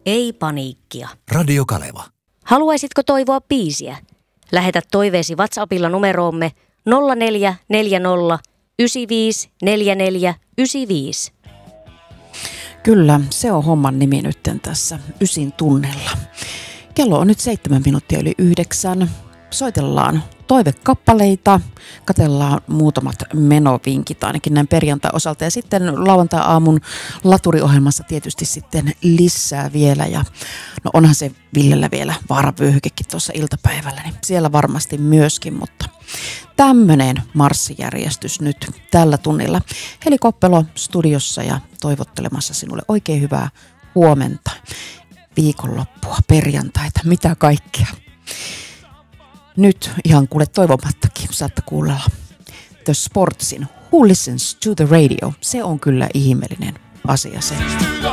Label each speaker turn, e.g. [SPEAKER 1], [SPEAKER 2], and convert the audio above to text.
[SPEAKER 1] Ei paniikkia.
[SPEAKER 2] Radio Kaleva.
[SPEAKER 1] Haluaisitko toivoa biisiä? Lähetä toiveesi WhatsAppilla numeroomme 0440 95 44 95.
[SPEAKER 3] Kyllä, se on homman nimi nytten tässä 9 tunnilla. Kello on nyt 7 minuuttia yli 9. Soitellaan toivekappaleita, katsellaan muutamat menovinkit ainakin näin perjantai-osalta ja sitten lauantai-aamun laturiohjelmassa tietysti sitten lisää vielä ja no onhan se Villellä vielä vaaravyöhykekin tuossa iltapäivällä, niin siellä varmasti myöskin, mutta tämmöinen marssijärjestys nyt tällä tunnilla. Heli Koppelo studiossa ja toivottelemassa sinulle oikein hyvää huomenta, viikonloppua, perjantaita, mitä kaikkea. Nyt ihan kuule toivomattakin saatte kuulla The Sportsin Who Listens to the Radio. Se on kyllä ihmeellinen asia se.